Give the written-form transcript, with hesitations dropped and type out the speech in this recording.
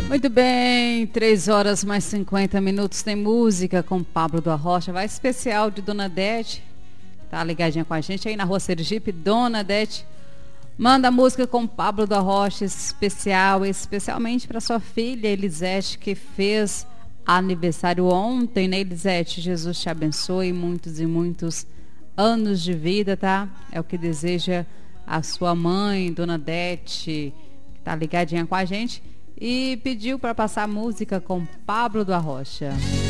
Muito bem, 3 horas mais 50 minutos, tem música com Pablo do Arrocha, vai especial de Dona Dete, tá ligadinha com a gente aí na Rua Sergipe. Dona Dete, manda música com Pablo do Arrocha, especial, especialmente para sua filha Elisete, que fez aniversário ontem, né, Elisete? Jesus te abençoe, muitos e muitos anos de vida, tá? É o que deseja a sua mãe, Dona Dete, que tá ligadinha com a gente. E pediu para passar música com Pablo do Arrocha.